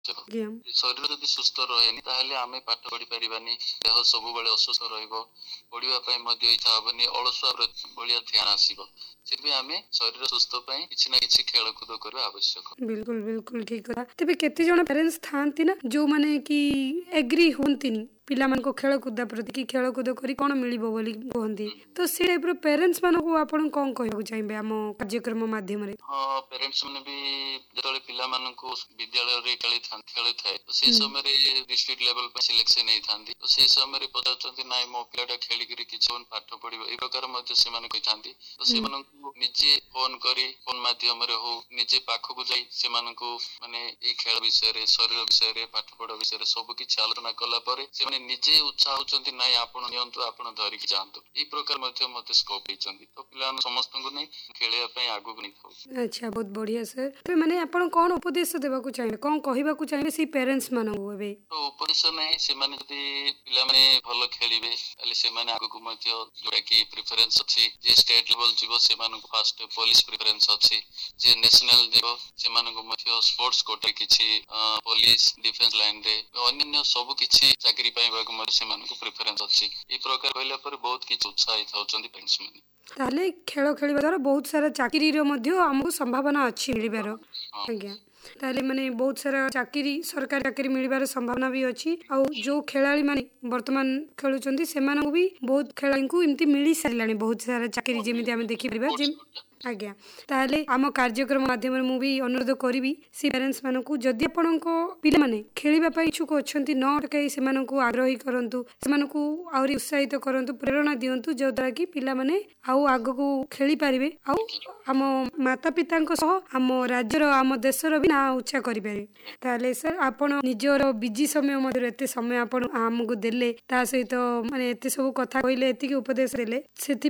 ଆଜ୍ଞା ଶରୀର ଯଦି ସୁସ୍ଥ ରହେନି ତାହେଲେ ଆମେ ପାଠ ପଢି ପାରିବାନି, ଦେହ ସବୁବେଳେ ଅସୁସ୍ଥ ରହିବ, ପଢିବା ପାଇଁ ମଧ୍ୟ ଇଚ୍ଛା ହବନି, ଅଳସୁଆ ଭଳିଆ ଧ୍ୟାନ ଆସିବ। ସେଥିପାଇଁ ଆମେ ଶରୀର ସୁସ୍ଥ ପାଇଁ କିଛି ନା କିଛି ଖେଳକୁଦ କରିବା ଆବଶ୍ୟକ। ବିଲକୁଲ ବିଲକୁଲ ଠିକ କଥା। ତେବେ କେତେ ଜଣ ପ୍ୟାରେଣ୍ଟସ୍ ଥାଆନ୍ତି ନା ଯୋଉମାନେ କି ଏଗ୍ରି ହୁଅନ୍ତିନି ପିଲାମାନଙ୍କ ଖେଳକୁଦ ପ୍ରତି କି ଖେଳକୁଦ କରି କଣ ମିଳିବ ବୋଲି କୁହନ୍ତି, ତ ସେ ଟାଇପର ପ୍ୟାରେଣ୍ଟସ୍ ମାନଙ୍କୁ ଆପଣ କଣ କହିବାକୁ ଚାହିଁବେ ଆମ କାର୍ଯ୍ୟକ୍ରମ ମାଧ୍ୟମରେ? ହଁ, ପ୍ୟାରେଣ୍ଟସ୍ ମାନେ ବି ଯେତେବେଳେ ପିଲାମାନଙ୍କୁ ବିଦ୍ୟାଳୟରେ ଖେଳୁଥାଏ ତ ସେଇ ହୁଁ ସମୟରେ ଡିଷ୍ଟ୍ରିକ୍ଟ ଲେଭେଲ ପାଇଁ ସିଲେକ୍ସନ ହେଇଥାନ୍ତି, ତ ସେଇ ସମୟରେ ପଚାରୁଛନ୍ତି ନାଇଁ ମୋ ପିଲାଟା ଖେଳିକିରି କିଛି ପାଠ ପଢିବ, এই ପ୍ରକାର ମଧ୍ୟ ସେମାନେ କହିଥାନ୍ତି। ତ ହୁଁ ସେମାନଙ୍କୁ ନିଜେ ଫୋନ କରି ଫୋନ ମାଧ୍ୟମରେ ହଉ ନିଜେ ପାଖକୁ ଯାଇ ସେମାନଙ୍କୁ ମାନେ ଏଇ ଖେଳ ବିଷୟରେ, ଶରୀର ବିଷୟରେ, ପାଠ ପଢା ବିଷୟରେ ସବୁ କିଛି ଆଲୋଚନା କଲା ପରେ ସେମାନେ ନିଜେ ଉତ୍ସାହ ହଉଛନ୍ତି, ନାଇଁ ଆପଣ ନିଅନ୍ତୁ, ଆପଣ ଧରିକି ଯାଆନ୍ତୁ, ଏଇ ପ୍ରକାର ମଧ୍ୟ ମତେ ସ୍କୋପ ଦେଇଛନ୍ତି। ତ ପିଲାମାନେ ସମସ୍ତଙ୍କୁ ନେଇ ଖେଳିବା ପାଇଁ ଆଗକୁ ନେଇଥାଉ। ଆଚ୍ଛା, ବହୁତ ବଢିଆ ସାର୍। ତେବେ ମାନେ ଆପଣ କଣ ଉପଦେଶ ଦେବାକୁ ଚାହିଁବେ, କଣ କହିବାକୁ ଚାହିଁବେ ସେଇ ପ୍ୟାରେଣ୍ଟସ୍ ମାନଙ୍କୁ ଏବେ? ତ ଉପଦେଶ ନାହିଁ, ସେମାନେ ଯଦି ପିଲାମାନେ ଭଲ ଖେଳିବେ ତାହେଲେ ସେମାନେ ଆଗକୁ ମଧ୍ୟ ଯୋଉଟା କି ପ୍ରିଫରେନ୍ସ ଅଛି, ଯେ ଷ୍ଟେଟ ଲେଭେଲ ଯିବ ସେମାନଙ୍କୁ ଫାଷ୍ଟ ପୋଲିସ ପ୍ରିଫରେନ୍ସ ଅଛି, ଯେ ନ୍ୟାସନାଲ ଯିବ ସେମାନଙ୍କୁ ମଧ୍ୟ ସ୍ପୋର୍ଟସ କୋଟାରେ କିଛି ପୋଲିସ ଡିଫେନ୍ସ ଲାଇନରେ ଅନ୍ୟାନ୍ୟ ସବୁ କିଛି ଚାକିରି ପାଇବାକୁ ମଧ୍ୟ ସେମାନଙ୍କୁ ପ୍ରିଫରେନ୍ସ ଅଛି। ଏଇ ପ୍ରକାର କହିଲା ପରେ ବହୁତ କିଛି ଉତ୍ସାହିତ ହଉଛନ୍ତି ପ୍ୟାରେଣ୍ଟସ୍ ମାନେ। ତାହେଲେ ଖେଳ ଖେଳିବା ଦ୍ୱାରା ବହୁତ ସାରା ଚାକିରିର ମଧ୍ୟ ଆମକୁ ସମ୍ଭାବନା ଅଛି ମିଳିବାର। ହଁ ଆଜ୍ଞା, ତାହେଲେ ମାନେ ବହୁତ ସାରା ଚାକିରି, ସରକାରୀ ଚାକିରି ମିଳିବାର ସମ୍ଭାବନା ବି ଅଛି। ଆଉ ଯୋଉ ଖେଳାଳି ମାନେ ବର୍ତ୍ତମାନ ଖେଳୁଛନ୍ତି ସେମାନଙ୍କୁ ବି ବହୁତ ଖେଳାଳିଙ୍କୁ ଏମିତି ମିଳି ସାରିଲାଣି ବହୁତ ସାରା ଚାକିରି, ଯେମିତି ଆମେ ଦେଖିପାରିବା। ଆଜ୍ଞା, ତାହେଲେ ଆମ କାର୍ଯ୍ୟକ୍ରମ ମାଧ୍ୟମରେ ମୁଁ ବି ଅନୁରୋଧ କରିବି ସେ ପ୍ୟାରେଣ୍ଟସ୍ ମାନଙ୍କୁ, ଯଦି ଆପଣଙ୍କ ପିଲାମାନେ ଖେଳିବା ପାଇଁ ଇଚ୍ଛୁକ ଅଛନ୍ତି ନ ଅଟକାଇ ସେମାନଙ୍କୁ ଆଗ୍ରହୀ କରନ୍ତୁ, ସେମାନଙ୍କୁ ଆହୁରି ଉତ୍ସାହିତ କରନ୍ତୁ, ପ୍ରେରଣା ଦିଅନ୍ତୁ, ଯଦ୍ୱାରା କି ପିଲାମାନେ ଆଉ ଆଗକୁ ଖେଳିପାରିବେ, ଆଉ ଆମ ମାତା ପିତାଙ୍କ ସହ ଆମ ରାଜ୍ୟର, ଆମ ଦେଶର ବି ନାଁ ଉଚ୍ଚା କରିପାରିବେ। ତାହେଲେ ସାର୍ ଆପଣ ନିଜର ବିଜି ସମୟ ମଧ୍ୟରେ ଏତେ ସମୟ ଆପଣ ଆମକୁ ଦେଲେ, ତା ସହିତ ମାନେ ଏତେ ସବୁ କଥା କହିଲେ, ଏତିକି ଉପଦେଶ ଦେଲେ, ସେଥିପାଇଁ